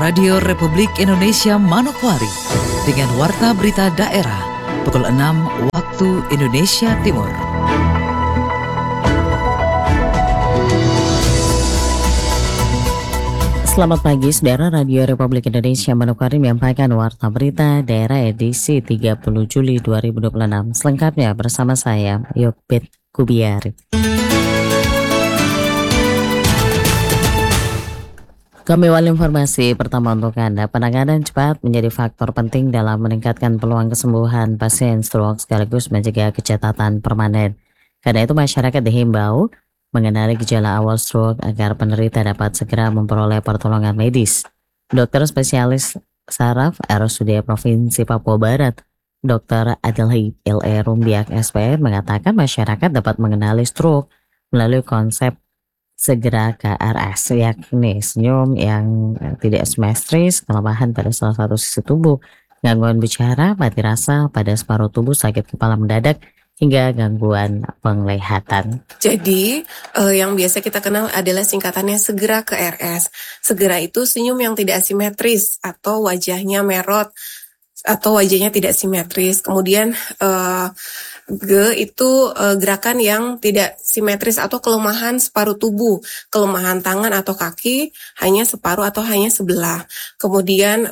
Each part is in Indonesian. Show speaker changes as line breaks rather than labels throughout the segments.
Radio Republik Indonesia Manokwari dengan Warta Berita Daerah pukul 6 waktu Indonesia Timur.
Selamat pagi, saudara. Radio Republik Indonesia Manokwari menyampaikan Warta Berita Daerah edisi 30 Juli 2026. Selengkapnya bersama saya, Yokbet Kubiari. Kami awal informasi pertama untuk Anda. Penanganan cepat menjadi faktor penting dalam meningkatkan peluang kesembuhan pasien stroke sekaligus mencegah kecacatan permanen. Karena itu masyarakat dihimbau mengenali gejala awal stroke agar penderita dapat segera memperoleh pertolongan medis. Dokter spesialis saraf RSUD Provinsi Papua Barat, Dr. Adelheid L.E. Rumbiak SPR mengatakan masyarakat dapat mengenali stroke melalui konsep segera KRS, yakni senyum yang tidak simetris, kelemahan pada salah satu sisi tubuh, gangguan bicara, mati rasa pada separuh tubuh, sakit kepala mendadak, hingga gangguan penglihatan.
Jadi yang biasa kita kenal adalah singkatannya segera KRS. Segera itu senyum yang tidak asimetris atau wajahnya merot atau wajahnya tidak simetris. Kemudian G itu gerakan yang tidak simetris atau kelemahan separuh tubuh, kelemahan tangan atau kaki hanya separuh atau hanya sebelah. Kemudian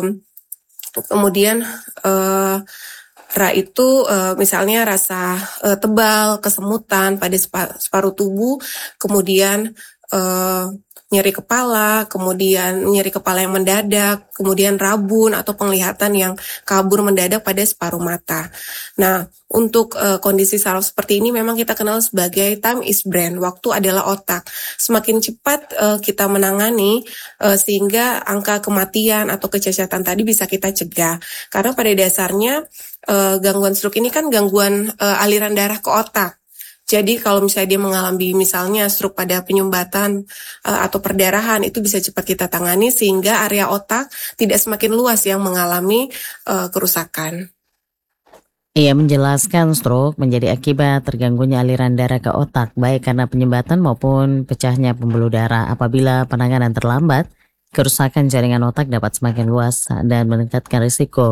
Ra itu misalnya rasa tebal, kesemutan pada separuh tubuh, kemudian nyeri kepala, kemudian nyeri kepala yang mendadak, kemudian rabun atau penglihatan yang kabur mendadak pada separuh mata. Nah, untuk kondisi saraf seperti ini memang kita kenal sebagai time is brain, waktu adalah otak. Semakin cepat kita menangani sehingga angka kematian atau kecacatan tadi bisa kita cegah. Karena pada dasarnya gangguan stroke ini kan gangguan aliran darah ke otak. Jadi kalau misalnya dia mengalami misalnya stroke pada penyumbatan atau perdarahan, itu bisa cepat kita tangani sehingga area otak tidak semakin luas yang mengalami kerusakan.
Ia menjelaskan stroke menjadi akibat terganggunya aliran darah ke otak, baik karena penyumbatan maupun pecahnya pembuluh darah. Apabila penanganan terlambat, kerusakan jaringan otak dapat semakin luas dan meningkatkan risiko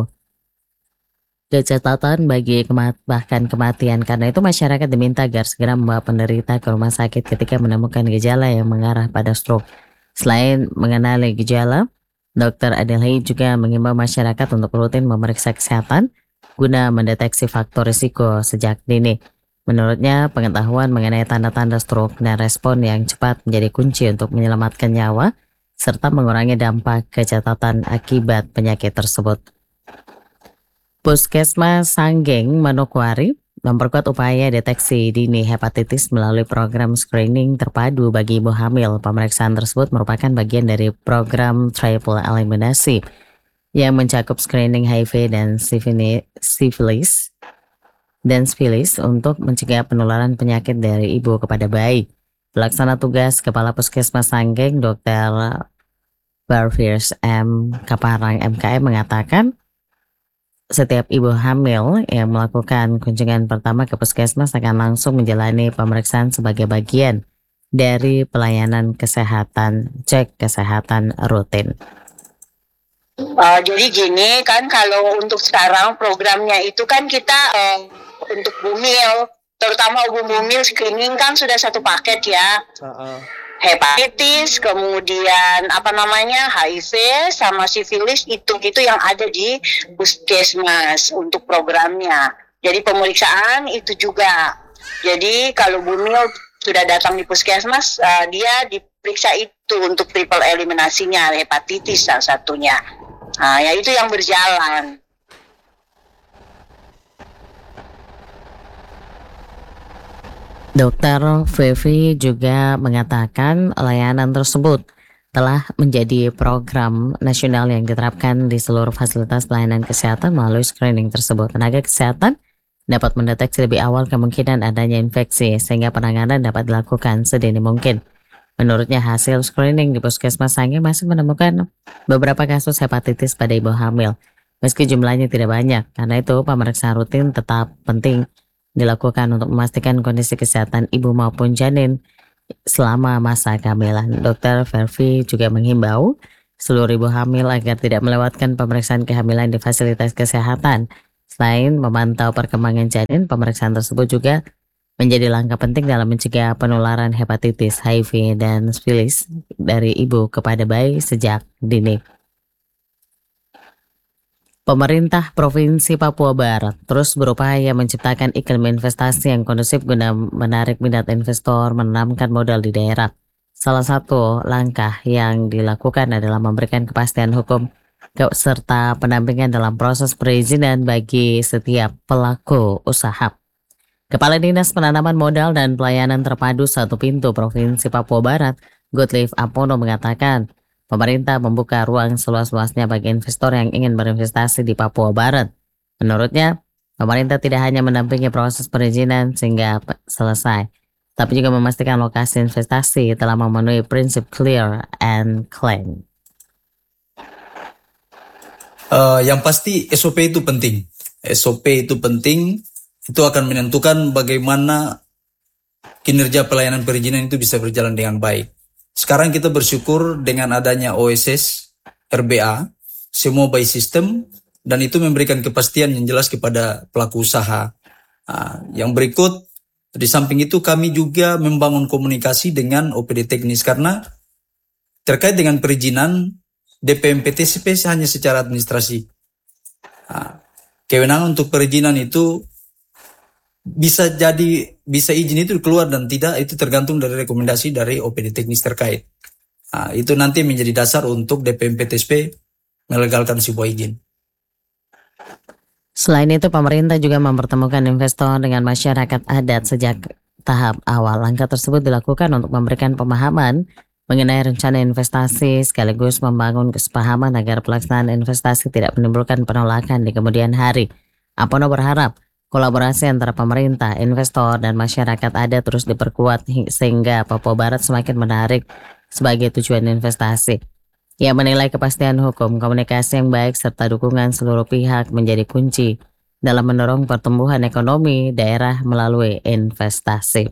kecacatan bahkan kematian. Karena itu masyarakat diminta agar segera membawa penderita ke rumah sakit ketika menemukan gejala yang mengarah pada stroke. Selain mengenali gejala, Dr. Adelheid juga mengimbau masyarakat untuk rutin memeriksa kesehatan guna mendeteksi faktor risiko sejak dini. Menurutnya, pengetahuan mengenai tanda-tanda stroke dan respon yang cepat menjadi kunci untuk menyelamatkan nyawa serta mengurangi dampak kecacatan akibat penyakit tersebut. Puskesmas Sanggeng Manokwari memperkuat upaya deteksi dini hepatitis melalui program screening terpadu bagi ibu hamil. Pemeriksaan tersebut merupakan bagian dari program triple eliminasi yang mencakup screening HIV dan sifilis untuk mencegah penularan penyakit dari ibu kepada bayi. Pelaksana tugas Kepala Puskesmas Sanggeng Dr. Barfirs M. Kaparang MKM mengatakan setiap ibu hamil yang melakukan kunjungan pertama ke puskesmas akan langsung menjalani pemeriksaan sebagai bagian dari pelayanan kesehatan, cek kesehatan rutin.
Jadi gini kan, kalau untuk sekarang programnya itu kan kita untuk bumil, terutama bumil screening kan sudah satu paket ya. Hepatitis, kemudian HIV sama sifilis itu yang ada di puskesmas untuk programnya. Jadi pemeriksaan itu juga. Jadi kalau bumil sudah datang di puskesmas, dia diperiksa itu untuk triple eliminasinya, hepatitis salah satunya. Nah, ya itu yang berjalan.
Dr. Fevi juga mengatakan layanan tersebut telah menjadi program nasional yang diterapkan di seluruh fasilitas pelayanan kesehatan melalui screening tersebut. Tenaga kesehatan dapat mendeteksi lebih awal kemungkinan adanya infeksi sehingga penanganan dapat dilakukan sedini mungkin. Menurutnya hasil screening di Puskesmas Sanggeng masih menemukan beberapa kasus hepatitis pada ibu hamil. Meski jumlahnya tidak banyak, karena itu pemeriksaan rutin tetap penting dilakukan untuk memastikan kondisi kesehatan ibu maupun janin selama masa kehamilan. Dr. Vervi juga menghimbau seluruh ibu hamil agar tidak melewatkan pemeriksaan kehamilan di fasilitas kesehatan. Selain memantau perkembangan janin, pemeriksaan tersebut juga menjadi langkah penting dalam mencegah penularan hepatitis, HIV, dan sifilis dari ibu kepada bayi sejak dini. Pemerintah Provinsi Papua Barat terus berupaya menciptakan iklim investasi yang kondusif guna menarik minat investor menanamkan modal di daerah. Salah satu langkah yang dilakukan adalah memberikan kepastian hukum serta pendampingan dalam proses perizinan bagi setiap pelaku usaha. Kepala Dinas Penanaman Modal dan Pelayanan Terpadu Satu Pintu Provinsi Papua Barat, Gottlieb Apono mengatakan, pemerintah membuka ruang seluas-luasnya bagi investor yang ingin berinvestasi di Papua Barat. Menurutnya, pemerintah tidak hanya mendampingi proses perizinan sehingga selesai, tapi juga memastikan lokasi investasi telah memenuhi prinsip clear and clean.
Yang pasti SOP itu penting. SOP itu penting, itu akan menentukan bagaimana kinerja pelayanan perizinan itu bisa berjalan dengan baik. Sekarang kita bersyukur dengan adanya OSS, RBA, semua by system, dan itu memberikan kepastian yang jelas kepada pelaku usaha. Yang berikut, di samping itu kami juga membangun komunikasi dengan OPD teknis karena terkait dengan perizinan, DPMPTCP hanya secara administrasi. Kewenangan untuk perizinan itu bisa izin itu keluar dan tidak, itu tergantung dari rekomendasi dari OPD teknis terkait. Itu nanti menjadi dasar untuk DPMPTSP melegalkan sebuah izin.
Selain itu, pemerintah juga mempertemukan investor dengan masyarakat adat sejak tahap awal. Langkah tersebut dilakukan untuk memberikan pemahaman mengenai rencana investasi sekaligus membangun kesepahaman agar pelaksanaan investasi tidak menimbulkan penolakan di kemudian hari. Apono berharap kolaborasi antara pemerintah, investor, dan masyarakat adat terus diperkuat sehingga Papua Barat semakin menarik sebagai tujuan investasi. Ia menilai kepastian hukum, komunikasi yang baik, serta dukungan seluruh pihak menjadi kunci dalam mendorong pertumbuhan ekonomi daerah melalui investasi.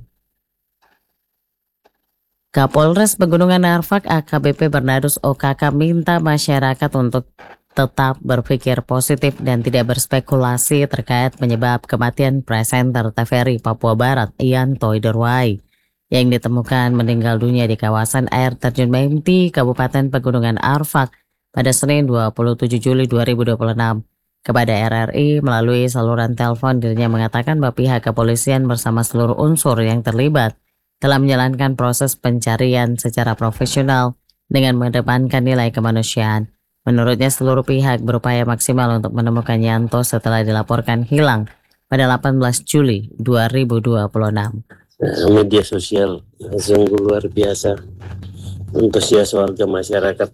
Kapolres Pegunungan Arfak AKBP Bernardus OKK minta masyarakat untuk tetap berpikir positif dan tidak berspekulasi terkait penyebab kematian presenter TVRI Papua Barat Yanto Iderwai yang ditemukan meninggal dunia di kawasan air terjun Menti, Kabupaten Pegunungan Arfak pada Senin 27 Juli 2026. Kepada RRI melalui saluran telepon, dirinya mengatakan bahwa pihak kepolisian bersama seluruh unsur yang terlibat telah menjalankan proses pencarian secara profesional dengan mengedepankan nilai kemanusiaan. Menurutnya seluruh pihak berupaya maksimal untuk menemukan Yanto setelah dilaporkan hilang pada 18 Juli 2026.
Media sosial sungguh luar biasa, antusias warga masyarakat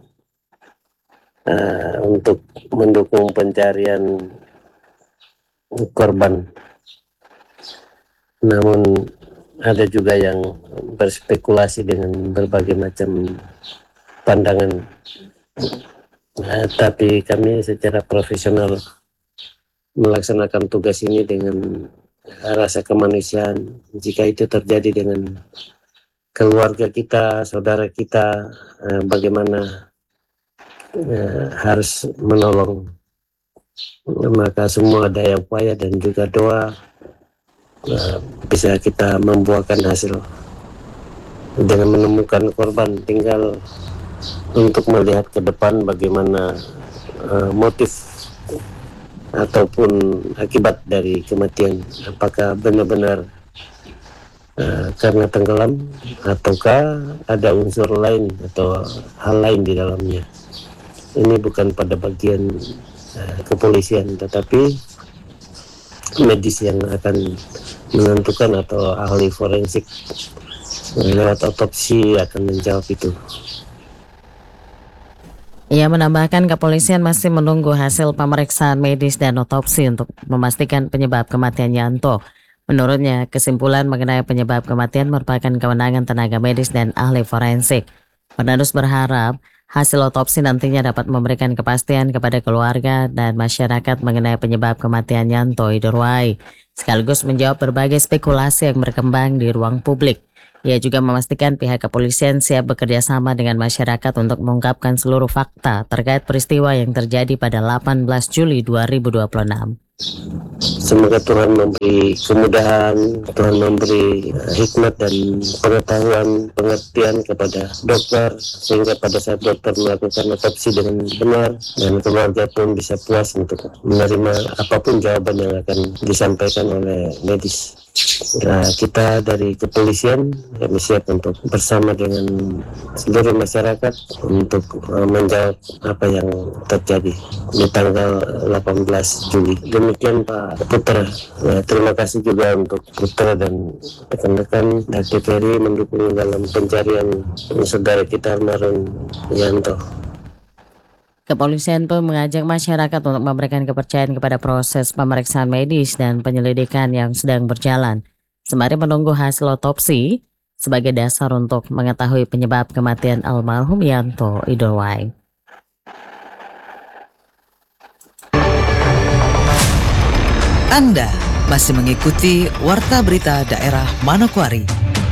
untuk mendukung pencarian korban. Namun ada juga yang berspekulasi dengan berbagai macam pandangan. Tapi kami secara profesional melaksanakan tugas ini dengan rasa kemanusiaan. Jika itu terjadi dengan keluarga kita, saudara kita, bagaimana harus menolong. Maka semua daya upaya dan juga doa bisa kita membuahkan hasil. Dengan menemukan korban, tinggal untuk melihat ke depan bagaimana motif ataupun akibat dari kematian, apakah benar-benar karena tenggelam ataukah ada unsur lain atau hal lain di dalamnya. Ini bukan pada bagian kepolisian, tetapi medis yang akan menentukan atau ahli forensik lewat otopsi akan menjawab itu.
Ia menambahkan kepolisian masih menunggu hasil pemeriksaan medis dan otopsi untuk memastikan penyebab kematian Yanto. Menurutnya, kesimpulan mengenai penyebab kematian merupakan kewenangan tenaga medis dan ahli forensik. Bernardus berharap hasil otopsi nantinya dapat memberikan kepastian kepada keluarga dan masyarakat mengenai penyebab kematian Yanto Iderwai, sekaligus menjawab berbagai spekulasi yang berkembang di ruang publik. Ia juga memastikan pihak kepolisian siap bekerja sama dengan masyarakat untuk mengungkapkan seluruh fakta terkait peristiwa yang terjadi pada 18 Juli 2026.
Semoga Tuhan memberi kemudahan, Tuhan memberi hikmat dan pengetahuan, pengertian kepada dokter, sehingga pada saat dokter melakukan otopsi dengan benar dan keluarga pun bisa puas untuk menerima apapun jawaban yang akan disampaikan oleh medis. Nah, kita dari kepolisian kami siap untuk bersama dengan seluruh masyarakat untuk menjawab apa yang terjadi di tanggal 18 Juli. Demikian Pak Putra. Ya, terima kasih juga untuk Putra dan rekan-rekan dari TVRI mendukung dalam pencarian saudara kita almarhum Yanto.
Kepolisian pun mengajak masyarakat untuk memberikan kepercayaan kepada proses pemeriksaan medis dan penyelidikan yang sedang berjalan, sembari menunggu hasil otopsi sebagai dasar untuk mengetahui penyebab kematian almarhum Yanto Idorwai.
Anda masih mengikuti Warta Berita Daerah Manokwari.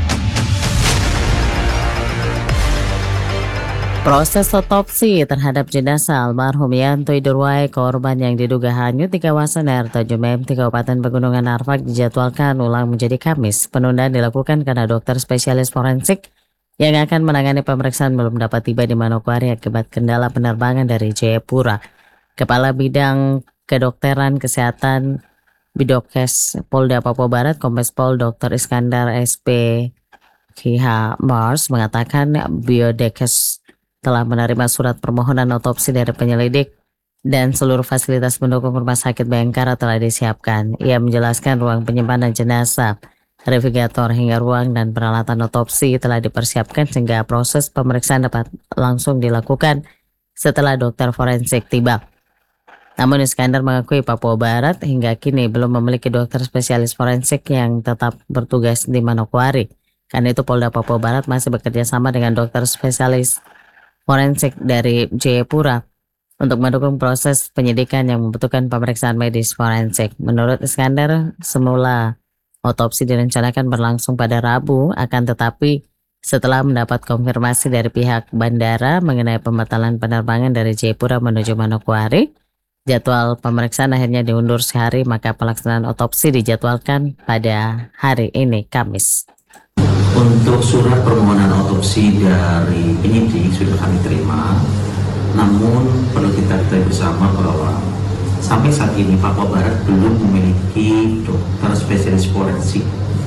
Proses otopsi terhadap jenazah almarhum Yanto Idorwai, korban yang diduga hanyut di kawasan air Tanjung Mempti, Kabupaten Pegunungan Arfak, dijadwalkan ulang menjadi Kamis. Penundaan dilakukan karena dokter spesialis forensik yang akan menangani pemeriksaan belum dapat tiba di Manokwari akibat kendala penerbangan dari Jayapura. Kepala Bidang Kedokteran Kesehatan Bidokes Polda Papua Barat, Kombes Pol Dr. Iskandar SP KH Mars mengatakan Biodekes telah menerima surat permohonan otopsi dari penyelidik dan seluruh fasilitas pendukung Rumah Sakit Bayangkara telah disiapkan. Ia menjelaskan ruang penyimpanan jenazah, navigator hingga ruang dan peralatan otopsi telah dipersiapkan sehingga proses pemeriksaan dapat langsung dilakukan setelah dokter forensik tiba. Namun Iskandar mengakui Papua Barat hingga kini belum memiliki dokter spesialis forensik yang tetap bertugas di Manokwari. Karena itu Polda Papua Barat masih bekerja sama dengan dokter spesialis forensik dari Jayapura untuk mendukung proses penyidikan yang membutuhkan pemeriksaan medis forensik. Menurut Iskandar, semula otopsi direncanakan berlangsung pada Rabu, akan tetapi setelah mendapat konfirmasi dari pihak bandara mengenai pembatalan penerbangan dari Jayapura menuju Manokwari, jadwal pemeriksaan akhirnya diundur sehari, maka pelaksanaan otopsi dijadwalkan pada hari ini, Kamis.
Untuk surat permohonan otopsi dari penyidik sudah kami terima, namun perlu kita ketahui bersama bahwa sampai saat ini Papua Barat belum memiliki dokter spesialis forensik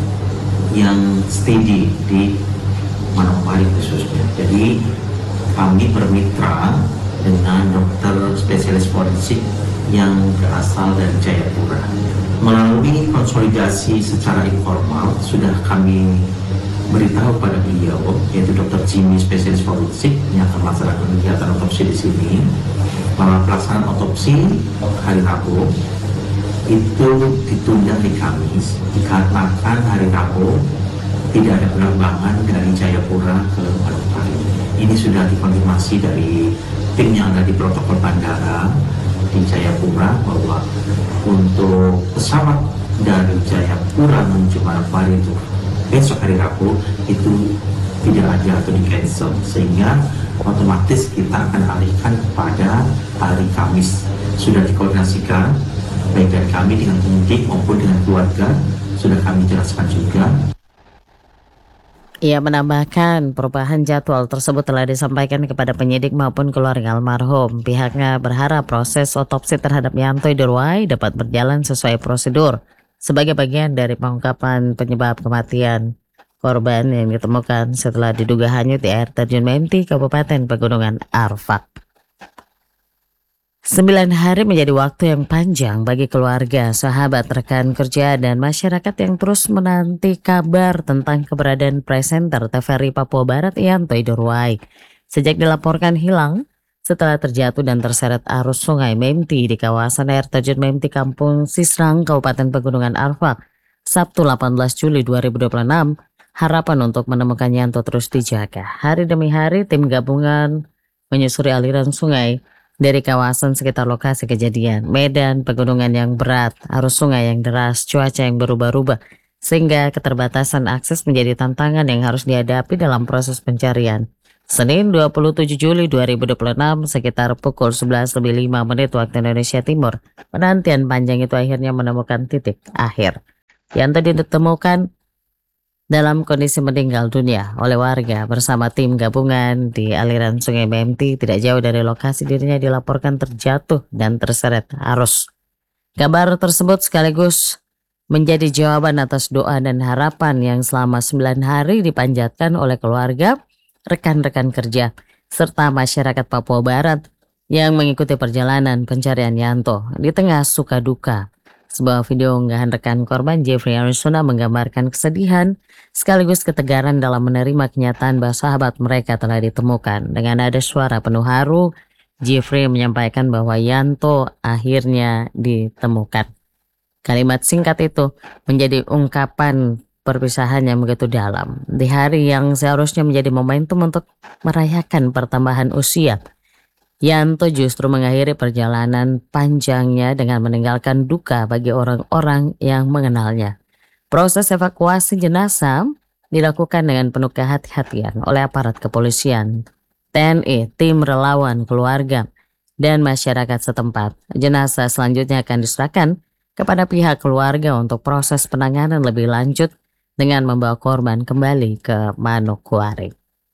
yang steady di Manokwari khususnya. Jadi kami bermitra dengan dokter spesialis forensik yang berasal dari Jayapura. Melalui konsolidasi secara informal sudah kami beritahu pada beliau, yaitu Dr. Jimmy spesialis forensik yang akan melaksanakan kegiatan otopsi di sini, bahwa pelaksanaan otopsi hari Rabu itu ditunda di Kamis dikarenakan hari Rabu tidak ada penerbangan dari Jayapura ke Manokwari. Ini sudah dikonfirmasi dari tim yang ada di protokol bandara di Jayapura bahwa untuk pesawat dari Jayapura menuju Manokwari itu besok hari Rabu itu tidak ada atau di cancel, sehingga otomatis kita akan alihkan pada hari Kamis. Sudah dikoordinasikan baik dari kami dengan penyidik maupun dengan keluarga, sudah kami jelaskan juga.
Ia menambahkan perubahan jadwal tersebut telah disampaikan kepada penyidik maupun keluarga almarhum. Pihaknya berharap proses otopsi terhadap Yanto Idorwai dapat berjalan sesuai prosedur sebagai bagian dari pengungkapan penyebab kematian korban yang ditemukan setelah diduga hanyut di air Terjun Mempti, Kabupaten Pegunungan Arfak. 9 hari menjadi waktu yang panjang bagi keluarga, sahabat, rekan kerja, dan masyarakat yang terus menanti kabar tentang keberadaan presenter TVRI Papua Barat Yanto Idorwai. Sejak dilaporkan hilang setelah terjatuh dan terseret arus sungai Mempti di kawasan air Terjun Mempti, Kampung Sisrang, Kabupaten Pegunungan Arfak, Sabtu 18 Juli 2026, harapan untuk menemukan Yanto terus dijaga. Hari demi hari, tim gabungan menyusuri aliran sungai dari kawasan sekitar lokasi kejadian. Medan pegunungan yang berat, arus sungai yang deras, cuaca yang berubah-ubah, sehingga keterbatasan akses menjadi tantangan yang harus dihadapi dalam proses pencarian. Senin 27 Juli 2026 sekitar pukul 11:05 waktu Indonesia Timur, penantian panjang itu akhirnya menemukan titik akhir. Yanto ditemukan dalam kondisi meninggal dunia oleh warga bersama tim gabungan di aliran Sungai BMT. Tidak jauh dari lokasi dirinya dilaporkan terjatuh dan terseret arus. Kabar tersebut sekaligus menjadi jawaban atas doa dan harapan yang selama 9 hari dipanjatkan oleh keluarga, rekan-rekan kerja, serta masyarakat Papua Barat yang mengikuti perjalanan pencarian Yanto di tengah suka duka. Sebuah video unggahan rekan korban Jeffrey Arizona menggambarkan kesedihan sekaligus ketegaran dalam menerima kenyataan bahwa sahabat mereka telah ditemukan. Dengan nada suara penuh haru, Jeffrey menyampaikan bahwa Yanto akhirnya ditemukan. Kalimat singkat itu menjadi ungkapan perpisahan yang begitu dalam. Di hari yang seharusnya menjadi momentum untuk merayakan pertambahan usia, Yanto justru mengakhiri perjalanan panjangnya dengan meninggalkan duka bagi orang-orang yang mengenalnya. Proses evakuasi jenazah dilakukan dengan penuh kehati-hatian oleh aparat kepolisian, TNI, tim relawan, keluarga, dan masyarakat setempat. Jenazah selanjutnya akan diserahkan kepada pihak keluarga untuk proses penanganan lebih lanjut dengan membawa korban kembali ke Manokwari.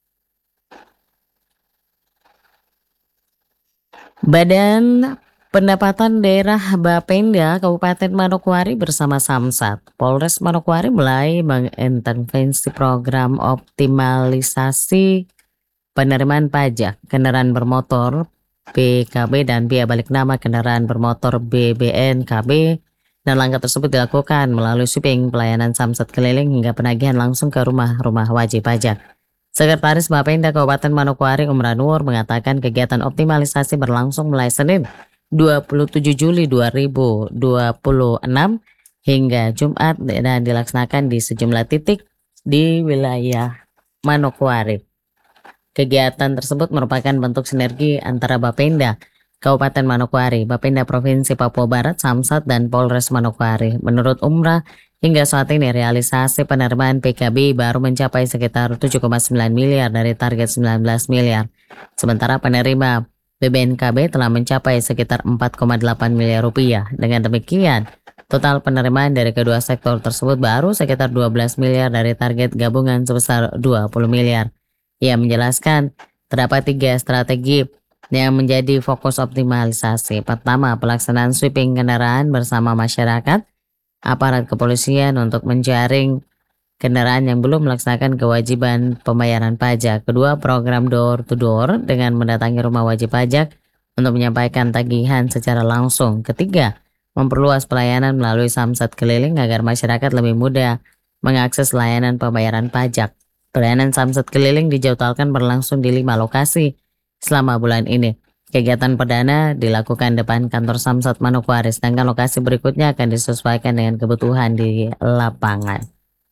Badan Pendapatan Daerah Bapenda Kabupaten Manokwari bersama Samsat Polres Manokwari mulai mengintervensi program optimalisasi penerimaan pajak kendaraan bermotor PKB dan biaya balik nama kendaraan bermotor BBNKB. Dan langkah tersebut dilakukan melalui sweeping pelayanan Samsat keliling hingga penagihan langsung ke rumah-rumah wajib pajak. Sekretaris Bapenda Kabupaten Manokwari Umrah Nur mengatakan kegiatan optimalisasi berlangsung mulai Senin 27 Juli 2026 hingga Jumat dan dilaksanakan di sejumlah titik di wilayah Manokwari. Kegiatan tersebut merupakan bentuk sinergi antara Bapenda Kabupaten Manokwari, Bapenda Provinsi Papua Barat, Samsat, dan Polres Manokwari. Menurut Umrah, hingga saat ini realisasi penerimaan PKB baru mencapai sekitar 7,9 miliar dari target 19 miliar. Sementara penerima BBNKB telah mencapai sekitar 4,8 miliar rupiah. Dengan demikian, total penerimaan dari kedua sektor tersebut baru sekitar 12 miliar dari target gabungan sebesar 20 miliar. Ia menjelaskan, terdapat 3 strategi yang menjadi fokus optimalisasi. Pertama, pelaksanaan sweeping kendaraan bersama masyarakat, aparat kepolisian untuk menjaring kendaraan yang belum melaksanakan kewajiban pembayaran pajak. Kedua, program door to door dengan mendatangi rumah wajib pajak untuk menyampaikan tagihan secara langsung. Ketiga, memperluas pelayanan melalui Samsat keliling agar masyarakat lebih mudah mengakses layanan pembayaran pajak. Pelayanan Samsat keliling dijadwalkan berlangsung di 5 lokasi selama bulan ini. Kegiatan perdana dilakukan depan kantor Samsat Manokwari, sedangkan lokasi berikutnya akan disesuaikan dengan kebutuhan di lapangan.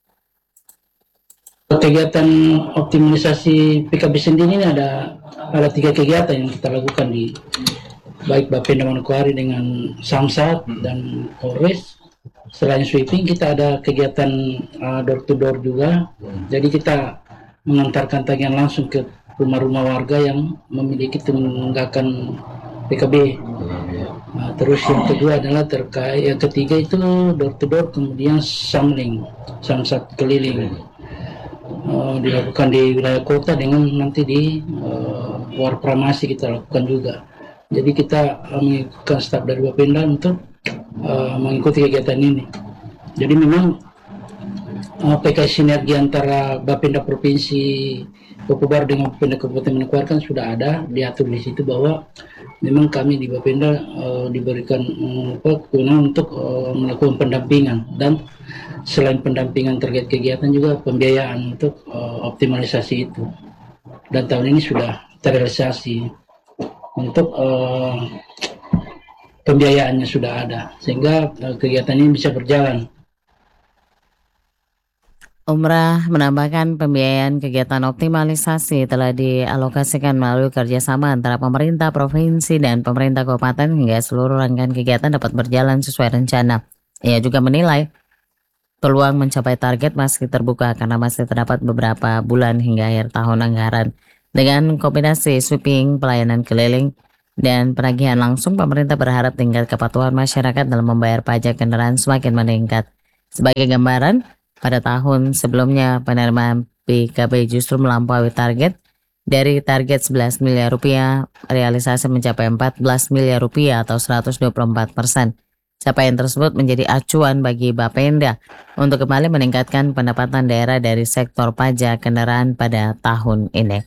Kegiatan optimalisasi PKB sendiri ini ada 3 kegiatan yang kita lakukan di baik Bapenda Manokwari dengan Samsat dan Polres. Selain sweeping, kita ada kegiatan door to door juga. Jadi kita mengantarkan tagihan langsung ke rumah-rumah warga yang memiliki tunggakan PKB. Terus yang kedua adalah yang ketiga itu door to door, kemudian Samsat keliling. Dilakukan di wilayah kota dengan nanti di Warpramasi kita lakukan juga. Jadi kita mengikutkan staf dari Bapenda untuk mengikuti kegiatan ini. Jadi memang PKS sinergi antara Bapenda Provinsi Papua Barat dengan Bapenda Kabupaten Manokwari kan sudah ada, diatur di situ bahwa memang kami di Bapenda diberikan kewenangan untuk melakukan pendampingan, dan selain pendampingan terkait kegiatan juga pembiayaan untuk optimalisasi itu. Dan tahun ini sudah terrealisasi untuk pembiayaannya sudah ada, sehingga kegiatan ini bisa berjalan.
Umrah menambahkan pembiayaan kegiatan optimalisasi telah dialokasikan melalui kerjasama antara pemerintah provinsi dan pemerintah kabupaten hingga seluruh rangkaian kegiatan dapat berjalan sesuai rencana. Ia juga menilai peluang mencapai target masih terbuka karena masih terdapat beberapa bulan hingga akhir tahun anggaran. Dengan kombinasi sweeping, pelayanan keliling, dan penagihan langsung, pemerintah berharap tingkat kepatuhan masyarakat dalam membayar pajak kendaraan semakin meningkat. Sebagai gambaran, pada tahun sebelumnya penerimaan PKB justru melampaui target. Dari target 11 miliar rupiah, realisasi mencapai 14 miliar rupiah atau 124%. Capaian tersebut menjadi acuan bagi Bapenda untuk kembali meningkatkan pendapatan daerah dari sektor pajak kendaraan pada tahun ini.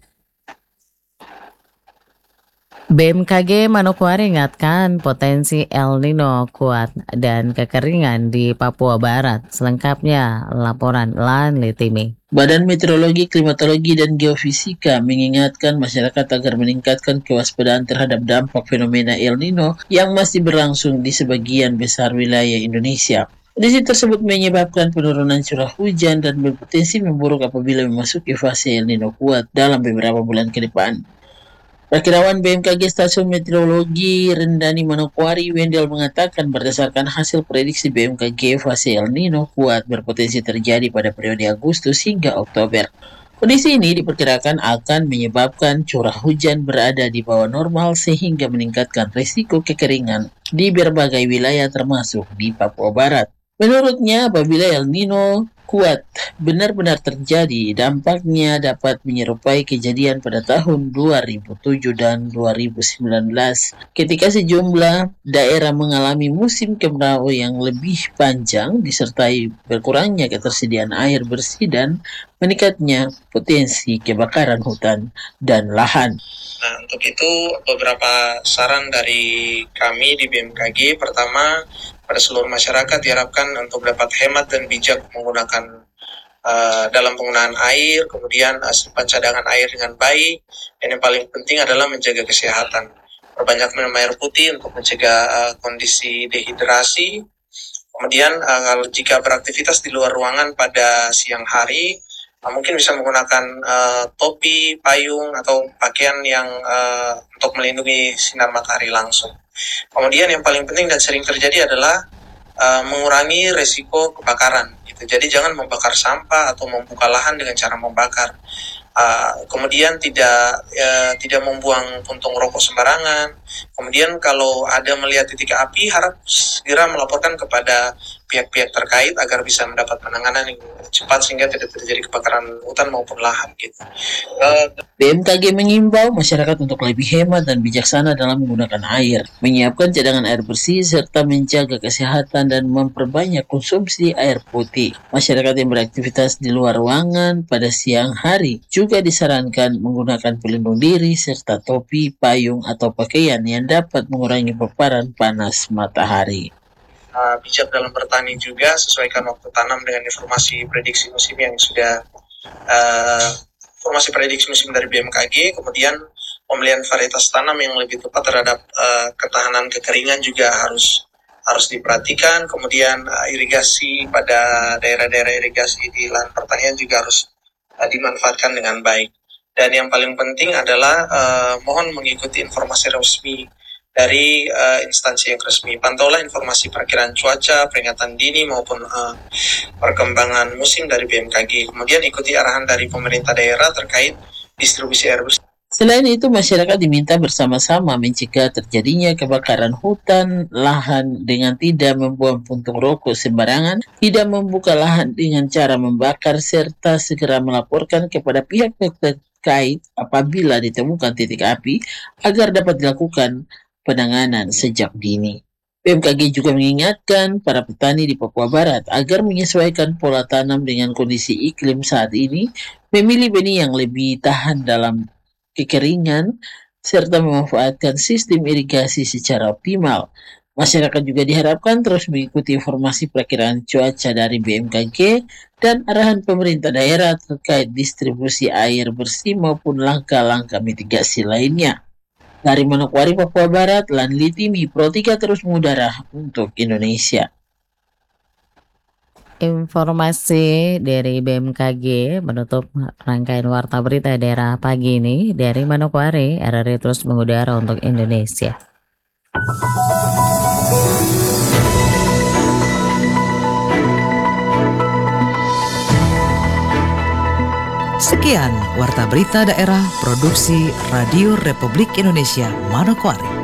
BMKG Manokwari ingatkan potensi El Nino kuat dan kekeringan di Papua Barat. Selengkapnya laporan Lan Litimi.
Badan Meteorologi, Klimatologi, dan Geofisika mengingatkan masyarakat agar meningkatkan kewaspadaan terhadap dampak fenomena El Nino yang masih berlangsung di sebagian besar wilayah Indonesia. Kondisi tersebut menyebabkan penurunan curah hujan dan berpotensi memburuk apabila memasuki fase El Nino kuat dalam beberapa bulan ke depan. Perakirawan BMKG Stasiun Meteorologi Rendani Manokwari Wendel mengatakan berdasarkan hasil prediksi BMKG fase El Nino kuat berpotensi terjadi pada periode Agustus hingga Oktober. Kondisi ini diperkirakan akan menyebabkan curah hujan berada di bawah normal sehingga meningkatkan risiko kekeringan di berbagai wilayah termasuk di Papua Barat. Menurutnya, apabila El Nino kuat benar-benar terjadi, dampaknya dapat menyerupai kejadian pada tahun 2007 dan 2019 ketika sejumlah daerah mengalami musim kemarau yang lebih panjang disertai berkurangnya ketersediaan air bersih dan meningkatnya potensi kebakaran hutan dan lahan.
Nah, untuk itu beberapa saran dari kami di BMKG. Pertama, pada seluruh masyarakat diharapkan untuk dapat hemat dan bijak menggunakan dalam penggunaan air, kemudian simpan cadangan air dengan baik, dan yang paling penting adalah menjaga kesehatan. Perbanyak minum air putih untuk mencegah kondisi dehidrasi. Kemudian jika beraktivitas di luar ruangan pada siang hari, mungkin bisa menggunakan topi, payung, atau pakaian yang untuk melindungi sinar matahari langsung. Kemudian yang paling penting dan sering terjadi adalah mengurangi resiko kebakaran. Gitu. Jadi jangan membakar sampah atau membuka lahan dengan cara membakar. Kemudian tidak membuang puntung rokok sembarangan. Kemudian kalau ada melihat titik api, harap segera melaporkan kepada pihak-pihak terkait agar bisa mendapat penanganan yang cepat sehingga tidak terjadi kebakaran hutan maupun lahan. Gitu.
BMKG mengimbau masyarakat untuk lebih hemat dan bijaksana dalam menggunakan air, menyiapkan cadangan air bersih, serta menjaga kesehatan dan memperbanyak konsumsi air putih. Masyarakat yang beraktivitas di luar ruangan pada siang hari juga disarankan menggunakan pelindung diri serta topi, payung, atau pakaian yang dapat mengurangi paparan panas matahari.
Bijak dalam bertani juga, sesuaikan waktu tanam dengan informasi prediksi musim yang sudah informasi prediksi musim dari BMKG. Kemudian pemilihan varietas tanam yang lebih tepat terhadap ketahanan kekeringan juga harus diperhatikan. Kemudian irigasi pada daerah-daerah irigasi di lahan pertanian juga harus dimanfaatkan dengan baik. Dan yang paling penting adalah mohon mengikuti informasi resmi dari instansi yang resmi. Pantaulah informasi perakiraan cuaca, peringatan dini maupun perkembangan musim dari BMKG. Kemudian ikuti arahan dari pemerintah daerah terkait distribusi air bersih.
Selain itu, masyarakat diminta bersama-sama mencegah terjadinya kebakaran hutan, lahan dengan tidak membuang puntung rokok sembarangan, tidak membuka lahan dengan cara membakar, serta segera melaporkan kepada pihak terkait apabila ditemukan titik api agar dapat dilakukan penanganan sejak dini. BMKG juga mengingatkan para petani di Papua Barat agar menyesuaikan pola tanam dengan kondisi iklim saat ini, memilih benih yang lebih tahan dalam kekeringan, serta memanfaatkan sistem irigasi secara optimal. Masyarakat juga diharapkan terus mengikuti informasi perakiraan cuaca dari BMKG dan arahan pemerintah daerah terkait distribusi air bersih maupun langkah-langkah mitigasi lainnya. Dari Manokwari, Papua Barat, Lan Litimi, Pro 3 terus mengudara untuk Indonesia.
Informasi dari BMKG menutup rangkaian warta berita daerah pagi ini. Dari Manokwari, RRI terus mengudara untuk Indonesia.
Sekian Warta Berita Daerah Produksi Radio Republik Indonesia Manokwari.